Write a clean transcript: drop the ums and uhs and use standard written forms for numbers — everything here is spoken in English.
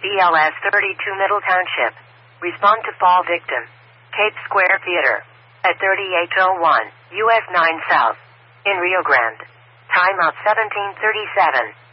BLS 32 Middle Township. Respond to fall victim. Cape Square Theater. At 3801 US 9 South. In Rio Grande. Time of 1737.